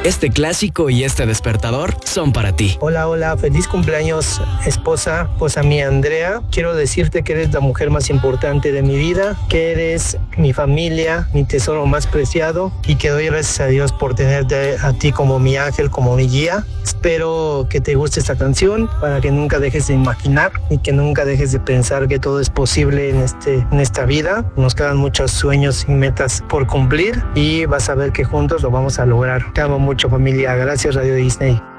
Este clásico y este despertador son para ti. Hola, feliz cumpleaños, esposa mía Andrea. Quiero decirte que eres la mujer más importante de mi vida, que eres mi familia, mi tesoro más preciado, y que doy gracias a Dios por tenerte a ti como mi ángel, como mi guía. Espero que te guste esta canción para que nunca dejes de imaginar y que nunca dejes de pensar que todo es posible en esta vida. Nos quedan muchos sueños y metas por cumplir y vas a ver que juntos lo vamos a lograr. Te amo mucho, familia. Gracias, Radio Disney.